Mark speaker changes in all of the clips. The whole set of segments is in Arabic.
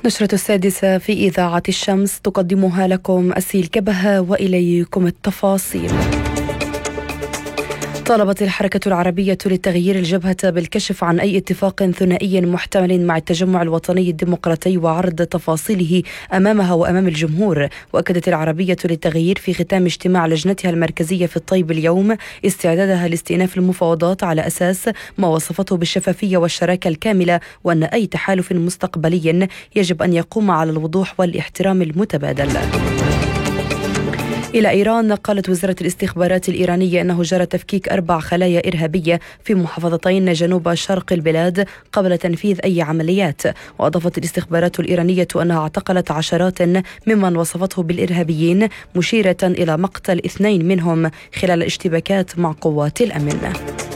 Speaker 1: نشرة السادسة في إذاعة الشمس تقدمها لكم أسيل كبهة، وإليكم التفاصيل. طالبت الحركة العربية للتغيير الجبهة بالكشف عن أي اتفاق ثنائي محتمل مع التجمع الوطني الديمقراطي وعرض تفاصيله أمامها وأمام الجمهور. وأكدت العربية للتغيير في ختام اجتماع لجنتها المركزية في الطيب اليوم استعدادها لاستئناف المفاوضات على أساس ما وصفته بالشفافية والشراكة الكاملة، وأن أي تحالف مستقبلي يجب أن يقوم على الوضوح والاحترام المتبادل. إلى إيران، قالت وزارة الاستخبارات الإيرانية أنه جرى تفكيك 4 خلايا إرهابية في محافظتين جنوب شرق البلاد قبل تنفيذ أي عمليات. وأضافت الاستخبارات الإيرانية أنها اعتقلت عشرات ممن وصفته بالإرهابيين، مشيرة إلى مقتل 2 منهم خلال اشتباكات مع قوات الأمن.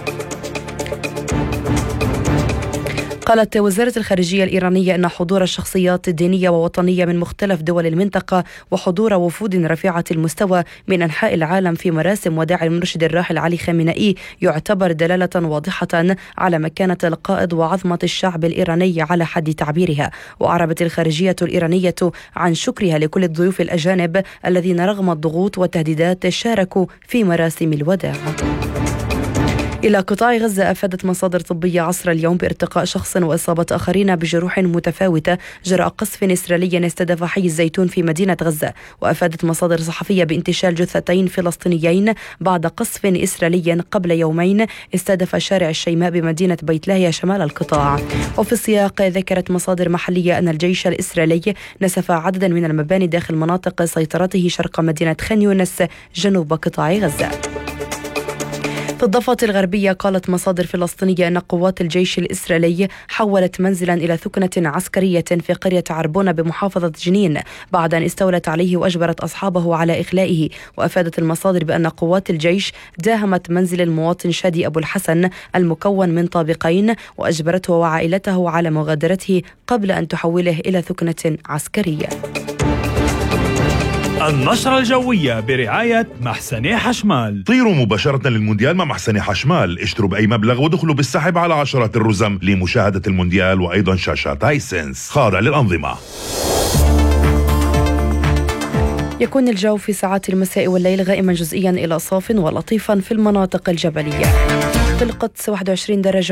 Speaker 1: قالت وزارة الخارجية الإيرانية أن حضور الشخصيات الدينية ووطنية من مختلف دول المنطقة وحضور وفود رفيعة المستوى من أنحاء العالم في مراسم وداع المرشد الراحل علي خامنئي يعتبر دلالة واضحة على مكانة القائد وعظمة الشعب الإيراني على حد تعبيرها. وأعربت الخارجية الإيرانية عن شكرها لكل الضيوف الأجانب الذين رغم الضغوط والتهديدات شاركوا في مراسم الوداع. إلى قطاع غزة، أفادت مصادر طبية عصر اليوم بارتقاء شخص وإصابة آخرين بجروح متفاوتة جراء قصف إسرائيلي استهدف حي الزيتون في مدينة غزة. وأفادت مصادر صحفية بانتشال جثتين فلسطينيين بعد قصف إسرائيلي قبل يومين استهدف شارع الشيماء بمدينة بيت لاهيا شمال القطاع. وفي السياق ذكرت مصادر محلية أن الجيش الإسرائيلي نسف عددا من المباني داخل مناطق سيطرته شرق مدينة خان يونس جنوب قطاع غزة. في الضفة الغربية، قالت مصادر فلسطينية أن قوات الجيش الإسرائيلي حولت منزلا إلى ثكنة عسكرية في قرية عربونة بمحافظة جنين بعد أن استولت عليه وأجبرت أصحابه على إخلائه. وأفادت المصادر بأن قوات الجيش داهمت منزل المواطن شادي أبو الحسن المكون من طابقين وأجبرته وعائلته على مغادرته قبل أن تحوله إلى ثكنة عسكرية.
Speaker 2: النشرة الجوية برعاية محسني حشمال.
Speaker 3: طيروا مباشرة للمونديال مع محسني حشمال، اشتروا بأي مبلغ ودخلوا بالسحب على عشرات الرزم لمشاهدة المونديال وأيضا شاشات هايسنس خاضع للأنظمة.
Speaker 1: يكون الجو في ساعات المساء والليل غائما جزئيا إلى صاف ولطيفا في المناطق الجبلية. في القدس 21 درجة